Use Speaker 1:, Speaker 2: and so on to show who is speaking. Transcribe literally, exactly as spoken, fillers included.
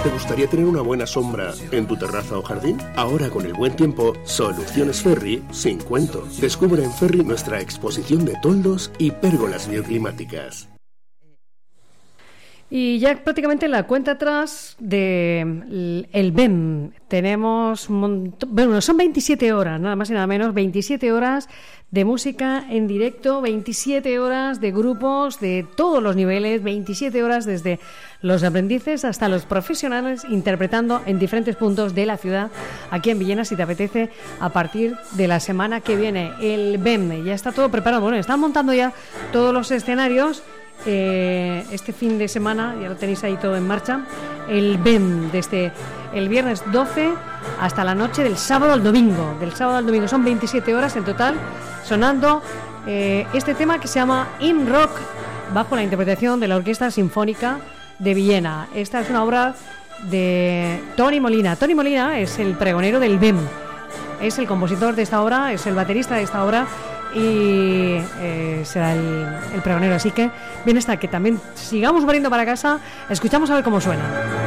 Speaker 1: ¿Te gustaría tener una buena sombra en tu terraza o jardín? Ahora con el buen tiempo, Soluciones Ferri sin cuento. Descubre en Ferri nuestra exposición de toldos y pérgolas bioclimáticas.
Speaker 2: Y ya prácticamente la cuenta atrás de el B E M. Tenemos un montón, bueno, son veintisiete horas, nada más y nada menos, veintisiete horas de música en directo, veintisiete horas de grupos de todos los niveles, veintisiete horas desde los aprendices hasta los profesionales interpretando en diferentes puntos de la ciudad, aquí en Villena, si te apetece, a partir de la semana que viene. El B E M ya está todo preparado, bueno, están montando ya todos los escenarios. Eh, este fin de semana ya lo tenéis ahí todo en marcha. El B E M desde el viernes doce hasta la noche del sábado al domingo. Del sábado al domingo son veintisiete horas en total sonando eh, este tema que se llama In Rock, bajo la interpretación de la Orquesta Sinfónica de Villena. Esta es una obra de Tony Molina. Tony Molina es el pregonero del B E M, es el compositor de esta obra, es el baterista de esta obra y eh, será el, el pregonero. Así que bien está que también sigamos volviendo para casa. Escuchamos a ver cómo suena.